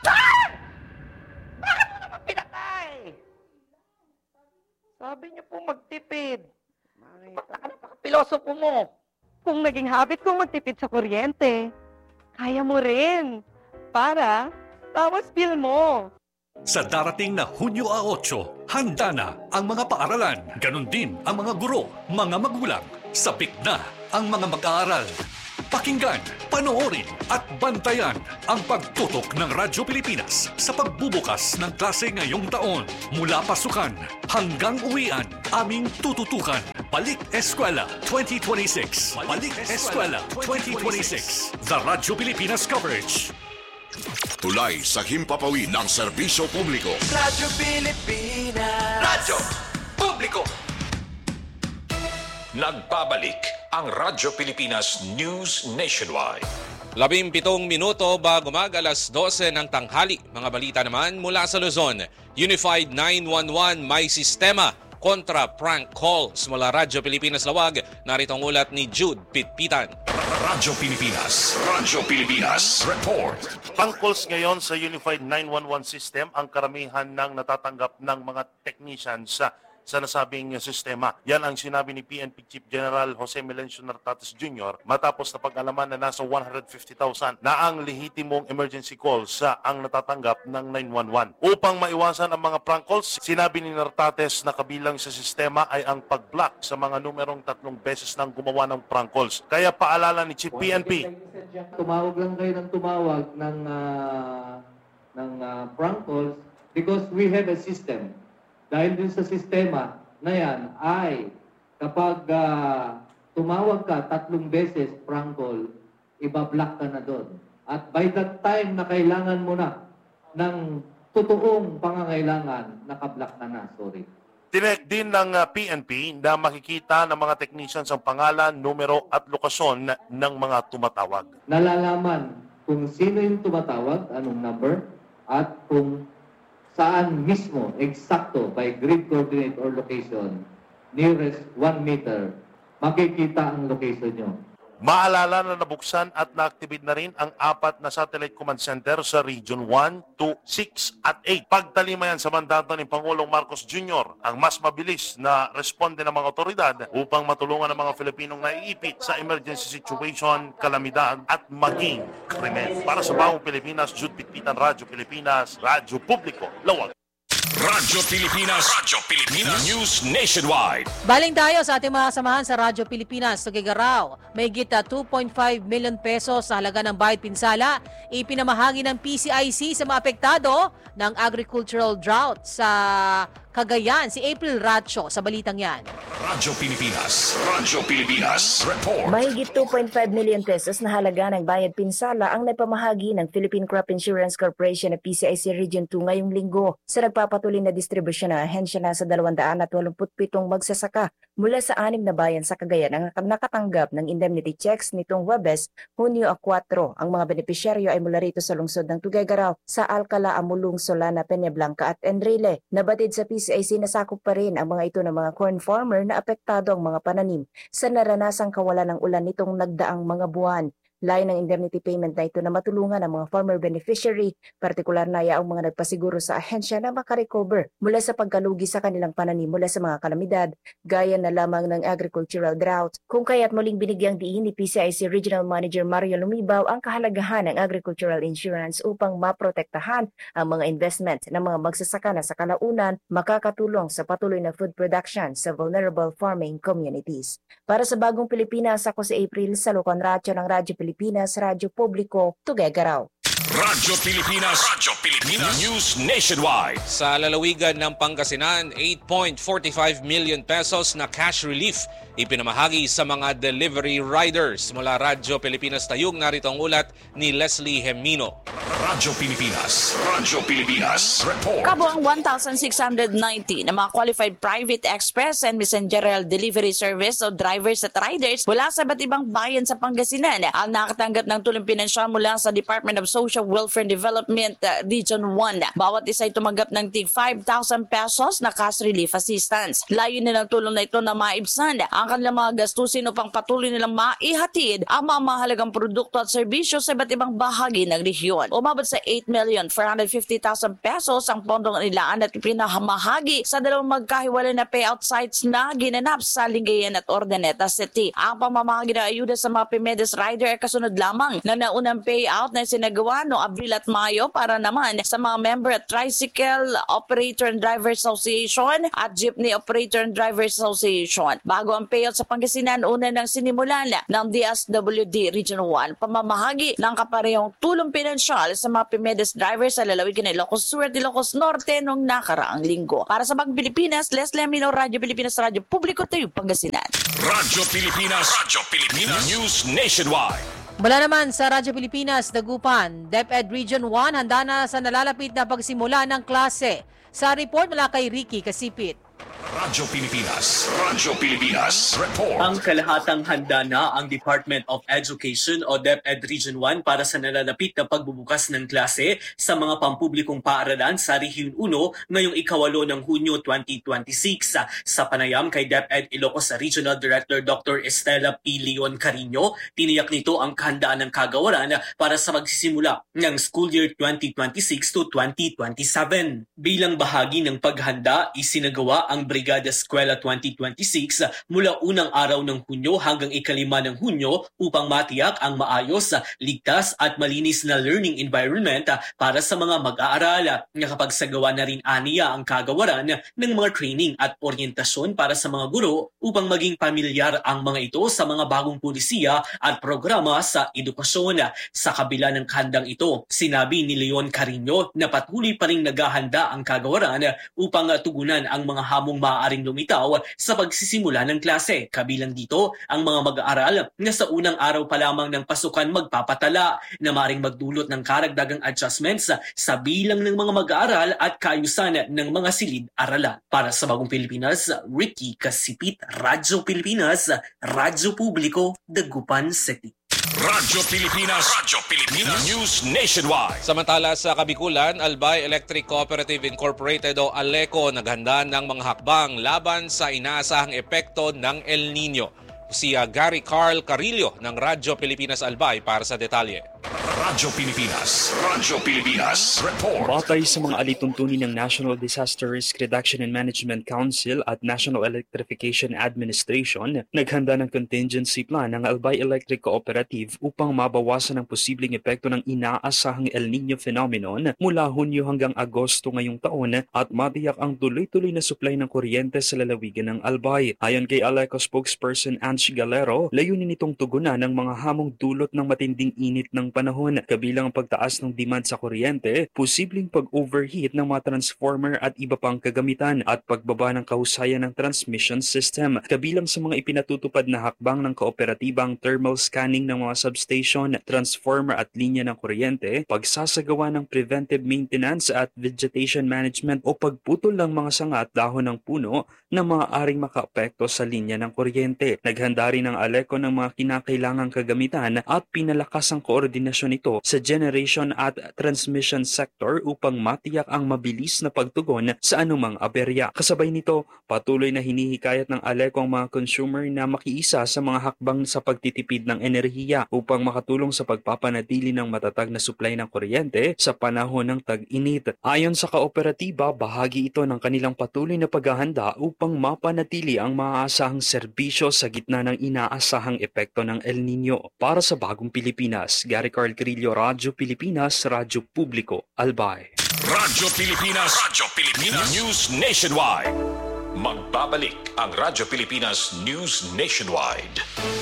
Ah! Bakit mo naman pinatay? Sabi niyo po magtipid. Napaka-pilosopo mo. Kung naging habit kong magtipid sa kuryente, kaya mo rin. Para, tapos bill mo. Sa darating na Hunyo 8, handa na ang mga paaralan. Ganon din ang mga guro, mga magulang. Sabik na ang mga mag-aaral. Pakinggan, panoorin at bantayan ang pagtutok ng Radyo Pilipinas sa pagbubukas ng klase ngayong taon. Mula pasukan hanggang uwian, aming tututukan. Balik Eskwela 2026. Balik Eskwela 2026. The Radyo Pilipinas coverage. Tulay sa himpapawid ng serbisyo publiko. Radyo Pilipinas. Radyo Publiko. Nagbabalik ang Radyo Pilipinas News Nationwide. 17 minuto bago mag-alas 12 ng tanghali. Mga balita naman mula sa Luzon. Unified 911 may sistema kontra prank calls mula Radyo Pilipinas Lawag. Narito ang ulat ni Jude Pitpitan. Radyo Pilipinas. Radyo Pilipinas. Report. Prank calls ngayon sa Unified 911 system ang karamihan ng natatanggap ng mga technicians sa nasabing sistema. Yan ang sinabi ni PNP Chief General Jose Melencio Nartates Jr. matapos na pag-alaman na nasa 150,000 na ang lehitimong emergency calls ang natatanggap ng 911. Upang maiwasan ang mga prank calls, sinabi ni Nartates na kabilang sa sistema ay ang pag-block sa mga numerong 3 beses nang gumawa ng prank calls. Kaya paalala ni Chief PNP. Tumawag lang kayo ng tumawag ng prank calls because we have a system. Dahil din sa sistema na yan ay kapag tumawag ka 3 beses prank call, ibablock ka na doon. At by that time na kailangan mo na ng totoong pangangailangan, nakablock na na. Sorry. Tinek din ng PNP na makikita ng mga technicians ang pangalan, numero at lokasyon ng mga tumatawag. Nalalaman kung sino yung tumatawag, anong number, at kung saan mismo, eksakto, by grid coordinate or location, nearest 1 meter, makikita ang location nyo. Maalala na nabuksan at na-activate na rin ang 4 na satellite command center sa Region 1, 2, 6 at 8. Pagtalima yan sa mandato ni Pangulong Marcos Jr., ang mas mabilis na responde ng mga otoridad upang matulungan ang mga Filipinong naiipit sa emergency situation, kalamidad at maging krimen. Para sa Bagong Pilipinas, Jude Pitpitan, Radyo Pilipinas, Radyo Publiko, Lawag. Radyo Pilipinas. Radyo Pilipinas News Nationwide. Baling tayo sa ating mga samahan sa Radyo Pilipinas. Tugigaraw, may gita 2.5 million pesos sa halaga ng bayad pinsala ipinamahagi ng PCIC sa mga apektado ng agricultural drought sa Cagayan. Si April Ratio sa balitang yan. Radyo Pilipinas. Radyo Pilipinas. Report. Mahigit 2.5 million pesos na halaga ng bayad pinsala ang naipamahagi ng Philippine Crop Insurance Corporation na PCIC Region 2 ngayong linggo sa nagpapatuloy na distribusyon ng ahensya na sa 287 magsasaka mula sa 6 na bayan sa Cagayan ang nakatanggap ng indemnity checks nitong Huwebes, Hunyo 4. Ang mga benepisyaryo ay mula rito sa lungsod ng Tuguegarao, sa Alcala, Amulung, Solana, Peñablanca at Enrile. Nabatid sa PCIC na sakop pa rin ang mga ito ng mga corn farmer na apektado ang mga pananim sa naranasang kawalan ng ulan nitong nagdaang mga buwan. Layo ng indemnity payment na ito na matulungan ang mga farmer beneficiary, partikular na ang mga nagpasiguro sa ahensya na makarecover mula sa pagkalugi sa kanilang pananim mula sa mga kalamidad, gaya na lamang ng agricultural drought. Kung kaya't muling binigyang diin ni PCIC Regional Manager Mario Lumibaw ang kahalagahan ng agricultural insurance upang maprotektahan ang mga investment ng mga magsasaka na sa kalaunan, makakatulong sa patuloy na food production sa vulnerable farming communities. Para sa Bagong Pilipinas, ako si April Salucon Ratio ng Radyo Pilipinas, Radyo Publiko, Tuguegarao. Radyo Pilipinas. Radyo Pilipinas News Nationwide. Sa lalawigan ng Pangasinan, 8.45 million pesos na cash relief ipinamahagi sa mga delivery riders. Mula Radyo Pilipinas Tayug, narito ang ulat ni Leslie Hemino. Radyo Pilipinas. Radyo Pilipinas. Report. Kabuang 1,690 na mga qualified private express and messengeril delivery service o drivers at riders mula sa iba't ibang bayan sa Pangasinan ang nakatanggap ng tulong pinansyal mula sa Department of Social Welfare and Development Region 1. Bawat isa ay tumanggap ng tig 5,000 pesos na cash relief assistance. Layunin ng tulong na ito na maibsan ang kanilang mga gastusin upang patuloy nilang maihatid ang mga mahalagang produkto at serbisyo sa iba't ibang bahagi ng rehiyon. umabot sa 8,450,000 pesos ang pondong nilaan at ipinamahagi sa dalawang magkahiwalay na payout sites na ginanap sa Lingayen at Urdaneta City. Ang pamamahagi na ayuda sa mga PMEDES rider ay kasunod lamang na naunang payout na sinagawa noong Abril at Mayo para naman sa mga member at Tricycle Operator and Driver Association at Jeepney Operator and Driver Association. Bago ang payout sa Pangasinan, una nang sinimulan ng DSWD Region 1 pamamahagi ng kaparehong tulong pinansyal sa mga PMEDES drivers sa lalawigan ng Ilocos Sur at Ilocos Norte noong nakaraang linggo. Para sa Bagong Pilipinas, Leslie Amino, Radyo Pilipinas, Radyo Publiko, Tayo, Pangasinan. Radyo Pilipinas News Nationwide. Mula naman sa Radyo Pilipinas, Dagupan, DepEd Region 1 handa na sa nalalapit na pagsimula ng klase. Sa report mula kay Ricky Kasipit. Radyo Pilipinas Report. Ang kalahatang handa na ang Department of Education o DepEd Region 1 para sa nalalapit na pagbubukas ng klase sa mga pampublikong paaralan sa Rehiyon 1 ngayong 8 ng Hunyo 2026. Sa panayam kay DepEd Ilocos Regional Director Dr. Estela P. Leon Carino, tiniyak nito ang kahandaan ng kagawaran para sa magsisimula ng school year 2026 to 2027. Bilang bahagi ng paghanda, isinagawa ang Brigada Eskwela 2026 mula unang araw ng Hunyo hanggang 5 ng Hunyo upang matiyak ang maayos, ligtas at malinis na learning environment para sa mga mag-aaral. Nakapagsagawa na rin aniya ang kagawaran ng mga training at orientasyon para sa mga guro upang maging pamilyar ang mga ito sa mga bagong pulisiya at programa sa edukasyon. Sa kabila ng handang ito, sinabi ni Leon Carino na patuloy pa rin naghahanda ang kagawaran upang tugunan ang mga hamong maaaring lumitaw sa pagsisimula ng klase. Kabilang dito ang mga mag-aaral na sa unang araw pa lamang ng pasukan magpapatala na maaaring magdulot ng karagdagang adjustments sa bilang ng mga mag-aaral at kaayusan ng mga silid-aralan. Para sa Bagong Pilipinas, Ricky Kasipit, Radyo Pilipinas, Radyo Publiko, Dagupan City. Radyo Pilipinas News Nationwide. Samantala sa Kabikulan, Albay Electric Cooperative Incorporated o ALECO naghanda ng mga hakbang laban sa inaasahang epekto ng El Nino. Si Gary Carl Carillo ng Radyo Pilipinas Albay para sa detalye. Radyo Pilipinas Report. Batay sa mga alituntunin ng National Disaster Risk Reduction and Management Council at National Electrification Administration, naghanda ng contingency plan ng Albay Electric Cooperative upang mabawasan ang posibleng epekto ng inaasahang El Nino phenomenon mula Hunyo hanggang Agosto ngayong taon at matiyak ang tuloy-tuloy na supply ng kuryente sa lalawigan ng Albay. Ayon kay ALECO spokesperson Ange Galero, layunin nitong tugunan ng mga hamong dulot ng matinding init ng panahon, kabilang ang pagtaas ng demand sa kuryente, posibleng pag-overheat ng mga transformer at iba pang kagamitan at pagbaba ng kahusayan ng transmission system. Kabilang sa mga ipinatutupad na hakbang ng kooperatibang thermal scanning ng mga substation, transformer at linya ng kuryente, pagsasagawa ng preventive maintenance at vegetation management o pagputol ng mga sanga at dahon ng puno na maaaring makaapekto sa linya ng kuryente. Naghanda rin ang ALECO ng mga kinakailangang kagamitan at pinalakas ang koordinasyon nito sa generation at transmission sector upang matiyak ang mabilis na pagtugon sa anumang aberya. Kasabay nito, patuloy na hinihikayat ng ALECO ang mga consumer na makiisa sa mga hakbang sa pagtitipid ng enerhiya upang makatulong sa pagpapanatili ng matatag na supply ng kuryente sa panahon ng tag-init. Ayon sa kooperatiba, bahagi ito ng kanilang patuloy na paghahanda upang mapanatili ang maaasahang serbisyo sa gitna ng inaasahang epekto ng El Nino. Para sa Bagong Pilipinas, Gary Carl Carillo, Radyo Pilipinas, Radyo Publiko, Albay. Radyo Pilipinas News Nationwide. Magbabalik ang Radyo Pilipinas News Nationwide.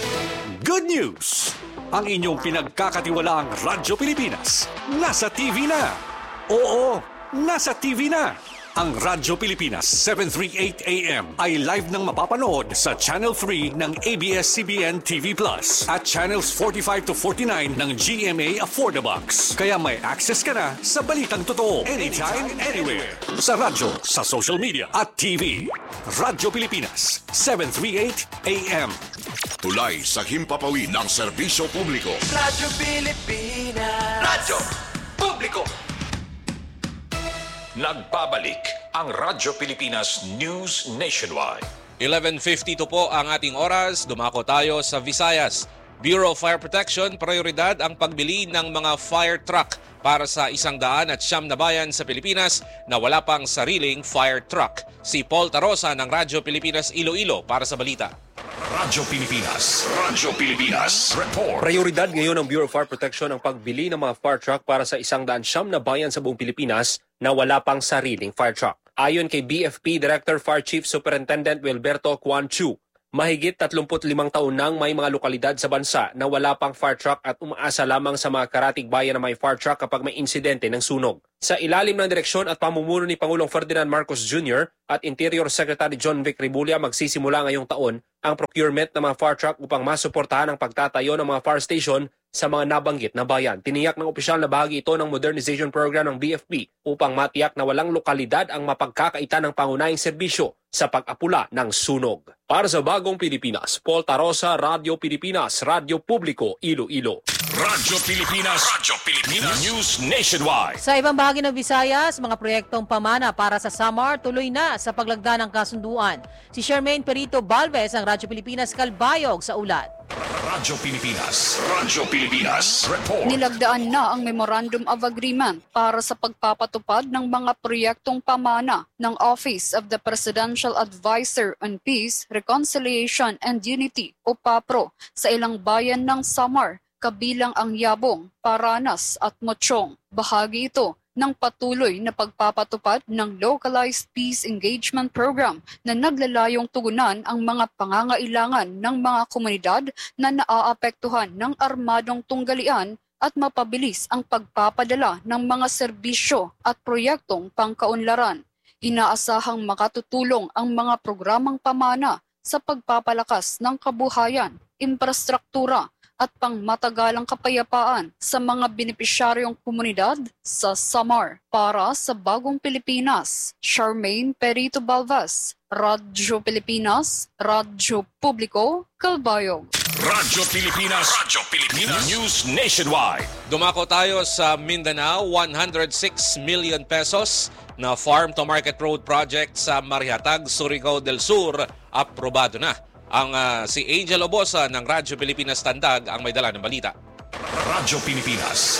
Good news! Ang inyong pinagkakatiwalaang Radyo Pilipinas nasa TV na. Oo, nasa TV na. Ang Radyo Pilipinas 738 AM ay live nang mapapanood sa Channel 3 ng ABS-CBN TV Plus at Channels 45 to 49 ng GMA Affordabox. Kaya may access ka na sa balitang totoo anytime, anywhere. Sa radyo, sa social media at TV. Radyo Pilipinas 738 AM. Tulay sa himpapawid ng serbisyo publiko. Radyo Pilipinas. Radyo Publiko. Nagbabalik ang Radyo Pilipinas News Nationwide. 11:52 po ang ating oras. Dumako tayo sa Visayas. Bureau of Fire Protection, prioridad ang pagbili ng mga fire truck para sa 109 na bayan sa Pilipinas na wala pang sariling fire truck. Si Paul Tarosa ng Radyo Pilipinas Iloilo para sa balita. Radyo Pilipinas Report. Prioridad ngayon ng Bureau of Fire Protection ang pagbili ng mga fire truck para sa 109 na bayan sa buong Pilipinas na wala pang sariling fire truck. Ayon kay BFP Director Fire Chief Superintendent Wilberto Quan Chu, mahigit 35 taon nang may mga lokalidad sa bansa na wala pang fire truck at umaasa lamang sa mga karatig bayan na may fire truck kapag may insidente ng sunog. Sa ilalim ng direksyon at pamumuno ni Pangulong Ferdinand Marcos Jr. at Interior Secretary John Vic Rimulya, magsisimula ngayong taon ang procurement ng mga fire truck upang masuportahan ang pagtatayo ng mga fire station sa mga nabanggit na bayan. Tiniyak ng opisyal na bahagi ito ng modernization program ng BFP upang matiyak na walang lokalidad ang mapagkakaitan ng pangunahing serbisyo sa pag-apula ng sunog. Para sa Bagong Pilipinas, Paul Tarosa, Radyo Pilipinas, Radyo Publiko, Iloilo. Radyo Pilipinas News Nationwide. Sa ibang bahagi ng Visayas, mga proyektong pamana para sa Samar tuloy na sa paglagda ng kasunduan. Si Charmaine Perito Balvez ng Radyo Pilipinas Kalbayog sa ulat. Radyo Pilipinas Report. Nilagdaan na ang Memorandum of Agreement para sa pagpapatupad ng mga proyektong pamana ng Office of the Presidential Advisor on Peace, Reconciliation and Unity o PAPRO sa ilang bayan ng Samar, kabilang ang Yabong, Paranas at Mochong. Bahagi ito ng patuloy na pagpapatupad ng Localized Peace Engagement Program na naglalayong tugunan ang mga pangangailangan ng mga komunidad na naaapektuhan ng armadong tunggalian at mapabilis ang pagpapadala ng mga serbisyo at proyektong pangkaunlaran. Inaasahang makatutulong ang mga programang pamana sa pagpapalakas ng kabuhayan, infrastruktura, at pangmatagalang kapayapaan sa mga benepisyaryong komunidad sa Samar. Para sa Bagong Pilipinas, Charmaine Perito Balvez, Radyo Pilipinas, Radyo Publiko, Kalbayog. Radyo Pilipinas News Nationwide. Dumako tayo sa Mindanao, 106 million pesos na Farm to Market Road project sa Marihatag, Surigao del Sur, aprobado na. Ang si Angel Obosa ng Radyo Pilipinas Tandag ang may dala ng balita. Radyo Pilipinas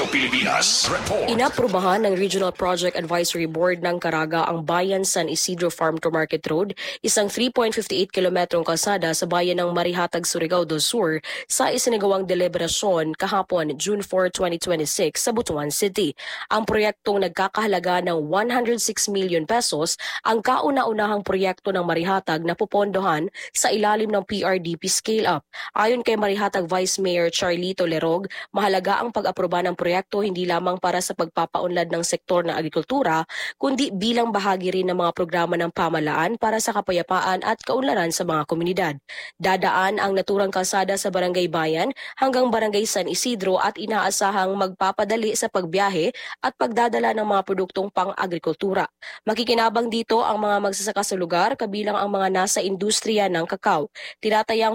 Report. Inaprubahan ng Regional Project Advisory Board ng Caraga ang Bayan San Isidro Farm to Market Road, isang 3.58 kilometrong kalsada sa bayan ng Marihatag, Surigao del Sur sa isinagawang deliberasyon kahapon June 4, 2026 sa Butuan City. Ang proyektong nagkakahalaga ng 106 million pesos ang kauna-unahang proyekto ng Marihatag na pupondohan sa ilalim ng PRDP Scale-Up. Ayon kay Marihatag Vice Mayor Charlito Lerog, mahalaga ang pag-aproba ng proyekto hindi lamang para sa pagpapaunlad ng sektor ng agrikultura, kundi bilang bahagi rin ng mga programa ng pamahalaan para sa kapayapaan at kaunlaran sa mga komunidad. Dadaan ang naturang kalsada sa Barangay Bayan hanggang Barangay San Isidro at inaasahang magpapadali sa pagbiyahe at pagdadala ng mga produktong pang-agrikultura. Makikinabang dito ang mga magsasaka sa lugar, kabilang ang mga nasa industriya ng kakao. Tinatayang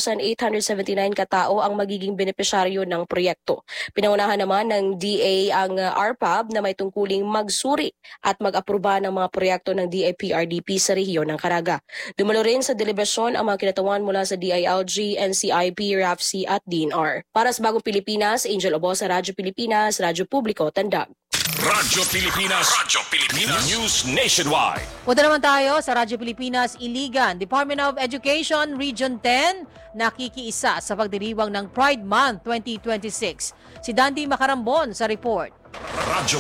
4,879 katao ang magiging benepisyaryo ng proyekto. Pinangunahan naman ng DA ang RPAB na may tungkuling magsuri at mag-aproba ng mga proyekto ng DIPRDP sa rehiyon ng Caraga. Dumalo rin sa deliberasyon ang mga kinatawan mula sa DILG, NCIP, RAFC at DNR. Para sa Bagong Pilipinas, Angel Obosa, Radyo Pilipinas, Radyo Publiko, Tandag. Radyo Pilipinas News Nationwide. Punta naman tayo sa Radyo Pilipinas Iligan. Department of Education Region 10 nakikiisa sa pagdiriwang ng Pride Month 2026. Si Dandy Macarambon sa report. Radyo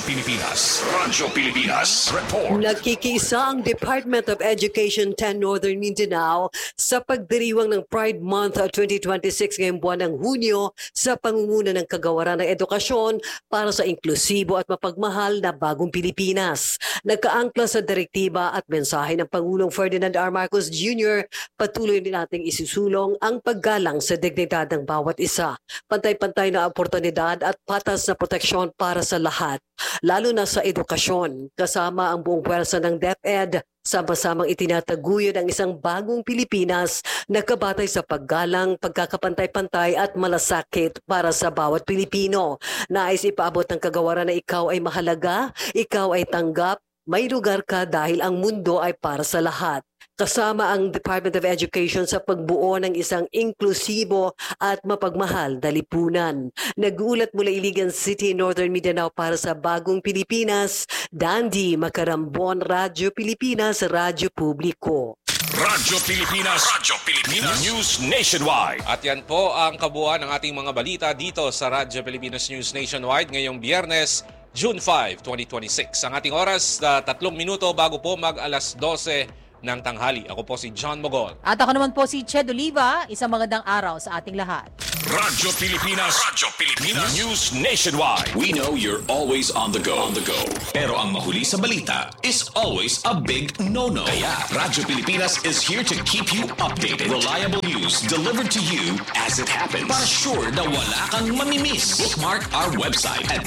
Pilipinas Report. Nagkikiisa ang Department of Education 10 Northern Mindanao sa pagdiriwang ng Pride Month 2026 ngayong buwan ng Hunyo sa pangunguna ng Kagawaran ng Edukasyon para sa inklusibo at mapagmahal na bagong Pilipinas. Nagkaangkla sa direktiba at mensahe ng Pangulong Ferdinand R. Marcos Jr., patuloy din nating isusulong ang paggalang sa dignidad ng bawat isa, pantay-pantay na oportunidad at patas na proteksyon para sa lahat, lalo na sa edukasyon, kasama ang buong pwersa ng DepEd, sama-samang itinataguyod ang isang bagong Pilipinas na kabatay sa paggalang, pagkakapantay-pantay at malasakit para sa bawat Pilipino. Nais ipaabot ng Kagawaran na ikaw ay mahalaga, ikaw ay tanggap, may lugar ka dahil ang mundo ay para sa lahat. kasama ang Department of Education sa pagbuo ng isang inklusibo at mapagmahal na lipunan. Nag-uulat mula Iligan City, Northern Mindanao para sa Bagong Pilipinas, Dandy Macarambon, Radyo Pilipinas, Radyo Publiko. Radyo Pilipinas News Nationwide. At yan po ang kabuuan ng ating mga balita dito sa Radyo Pilipinas News Nationwide ngayong Biyernes, June 5, 2026. Ang ating oras, 3 minuto bago po mag-alas 12 ng tanghali. Ako po si John Mogol. At ako naman po si Ched Oliva. Isang magandang araw sa ating lahat. Radyo Pilipinas News Nationwide. We know you're always on the go. Pero ang mahuli sa balita is always a big no-no. Kaya Radyo Pilipinas is here to keep you updated. Reliable news delivered to you as it happens. Para sure na wala kang mamimiss. Bookmark our website at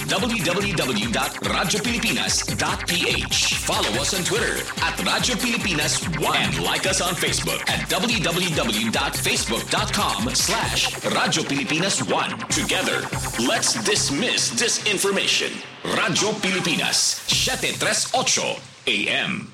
www.radiopilipinas.ph. Follow us on Twitter at Radyo Pilipinas 1 and like us on Facebook at www.facebook.com/Radyo Pilipinas 1. Together, let's dismiss disinformation. Radyo Pilipinas, 738 AM.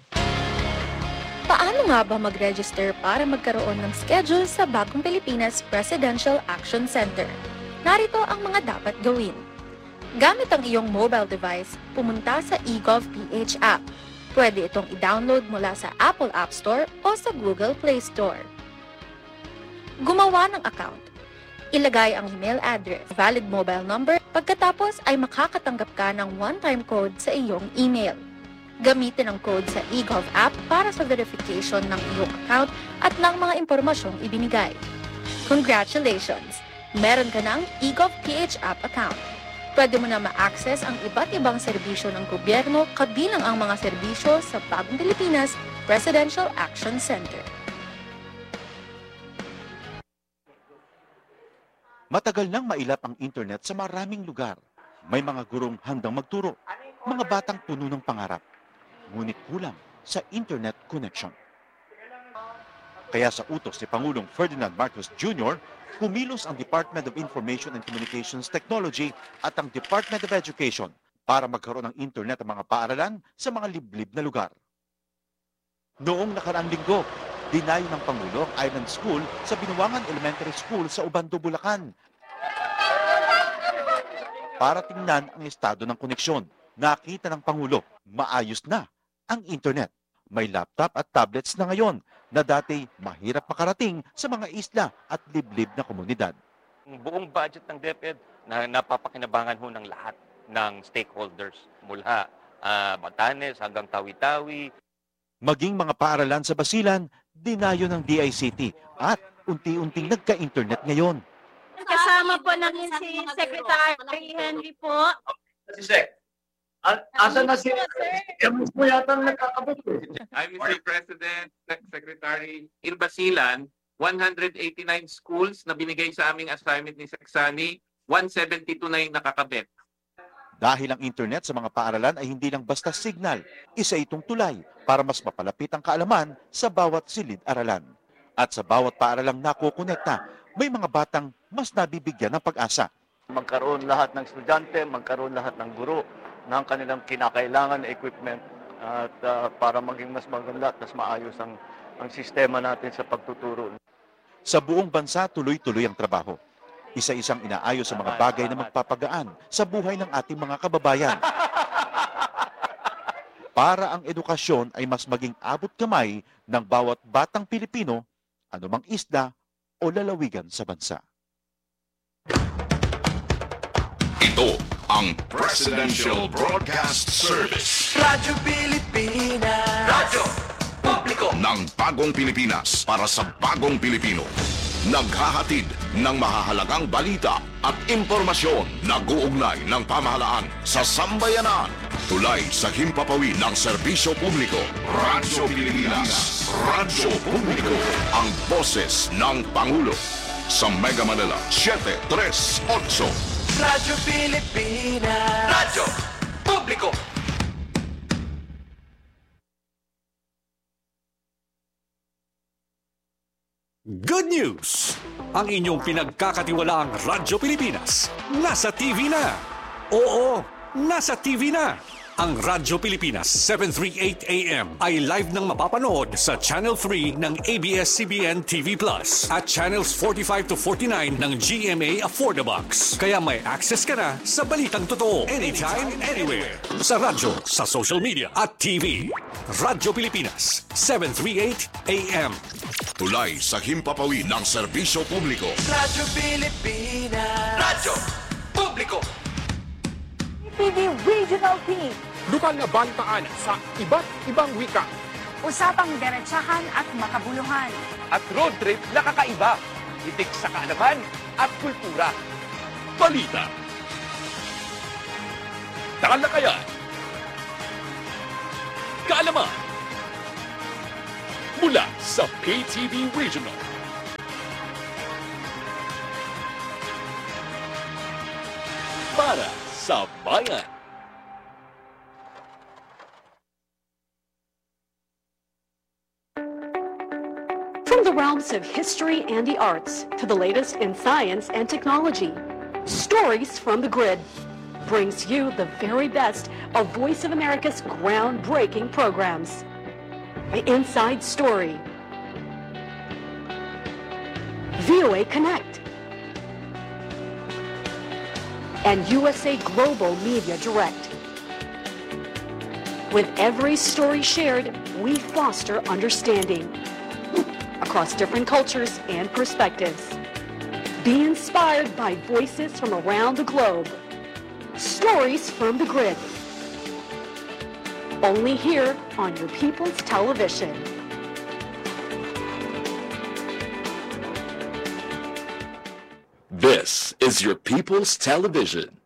Paano nga ba mag-register para magkaroon ng schedule sa Bagong Pilipinas Presidential Action Center? Narito ang mga dapat gawin. Gamit ang iyong mobile device, pumunta sa eGov.ph app. Pwede itong i-download mula sa Apple App Store o sa Google Play Store. Gumawa ng account. Ilagay ang email address, valid mobile number, pagkatapos ay makakatanggap ka ng one-time code sa iyong email. Gamitin ang code sa eGov app para sa verification ng iyong account at ng mga impormasyong ibinigay. Congratulations! Meron ka ng eGov.ph app account. Pwede mo na ma-access ang iba't ibang serbisyo ng gobyerno kabilang ang mga serbisyo sa Bagong Pilipinas Presidential Action Center. Matagal nang mailap ang internet sa maraming lugar. May mga gurong handang magturo, mga batang puno ng pangarap. Ngunit kulang sa internet connection. Kaya sa utos ni Pangulong Ferdinand Marcos Jr., kumilos ang Department of Information and Communications Technology at ang Department of Education para magkaroon ng internet ang mga paaralan sa mga liblib na lugar. Noong nakaraang linggo, dinayo ng Pangulo ang Island School sa Binuangan Elementary School sa Ubando, Bulacan. Para tingnan ang estado ng koneksyon, nakita ng Pangulo, maayos na ang internet. May laptop at tablets na ngayon na dati mahirap makarating sa mga isla at liblib na komunidad. Buong budget ng DepEd na napapakinabangan ho ng lahat ng stakeholders mula Batanes hanggang Tawi-Tawi. Maging mga paaralan sa Basilan, dinayo ng DICT at unti-unting nagka-internet ngayon. Kasama po namin si Secretary Henry po. Si Sec, asan na si... Kamus mo yata nakakabot ko. I'm Mr. President, Secretary Basilan, 189 schools na binigay sa aming assignment ni Seksani, 172 na yung nakakabit. Dahil ang internet sa mga paaralan ay hindi lang basta signal, isa itong tulay para mas mapalapit ang kaalaman sa bawat silid-aralan. At sa bawat paaralang nakukonekta, may mga batang mas nabibigyan ng pag-asa. Magkaroon lahat ng estudyante, magkaroon lahat ng guro ng kanilang kinakailangan na equipment at para maging mas maganda at mas maayos ang sistema natin sa pagtuturo. Sa buong bansa, tuloy-tuloy ang trabaho. Isa-isang inaayos sa mga bagay na magpapagaan sa buhay ng ating mga kababayan. Para ang edukasyon ay mas maging abot kamay ng bawat batang Pilipino, anumang isla o lalawigan sa bansa. Ito ang Presidential Broadcast Service. Radyo Pilipinas. Radyo Publiko ng Bagong Pilipinas para sa Bagong Pilipino. Naghahatid ng mahahalagang balita at impormasyon na guugnay ng pamahalaan sa sambayanan. Tulay sa himpapawid ng serbisyo publiko. Radyo Pilipinas. Radyo Publiko. Ang boses ng Pangulo. Sa Mega Manila, 738. Radyo Pilipinas. Radyo Publiko. Good news! Ang inyong pinagkakatiwalaang Radyo Pilipinas, nasa TV na! Oo, nasa TV na! Ang Radyo Pilipinas 738 AM ay live nang mapapanood sa Channel 3 ng ABS-CBN TV Plus at Channels 45 to 49 ng GMA Affordabox. Kaya may access ka na sa balitang totoo anytime, anywhere. Sa radyo, sa social media at TV. Radyo Pilipinas 738 AM. Tulay sa himpapawid ng serbisyo publiko. Radyo Pilipinas. Radyo Publiko. TV Regional Team. Lokal na balitaan sa iba't ibang wika. Usapang diretsahan at makabuluhan. At road trip na kakaiba. Itik sa kaalaman at kultura. Balita. Talakayan. Kaalaman. Mula sa PTV Regional. Para sa bayan. From the realms of history and the arts to the latest in science and technology, Stories from the Grid brings you the very best of Voice of America's groundbreaking programs. The Inside Story, VOA Connect, and USA Global Media Direct. With every story shared, we foster understanding across different cultures and perspectives. Be inspired by voices from around the globe. Stories from the Grid. Only here on your People's Television. This is your People's Television.